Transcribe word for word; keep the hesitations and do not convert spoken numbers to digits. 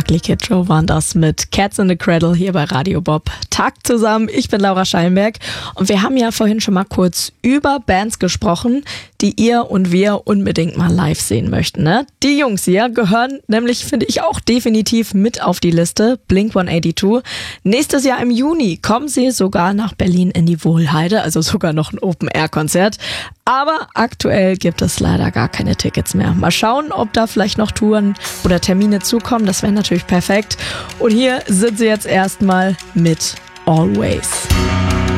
Ugly Kid Joe waren das mit Cats in the Cradle hier bei Radio Bob. Tag zusammen, ich bin Laura Schallenberg und wir haben ja vorhin schon mal kurz über Bands gesprochen, die ihr und wir unbedingt mal live sehen möchten. Ne? Die Jungs hier gehören nämlich, finde ich, auch definitiv mit auf die Liste, Blink hundertzweiundachtzig. Nächstes Jahr im Juni kommen sie sogar nach Berlin in die Wohlheide, also sogar noch ein Open-Air-Konzert. Aber aktuell gibt es leider gar keine Tickets mehr. Mal schauen, ob da vielleicht noch Touren oder Termine zukommen. Das wäre natürlich perfekt. Und hier sind sie jetzt erstmal mit Always.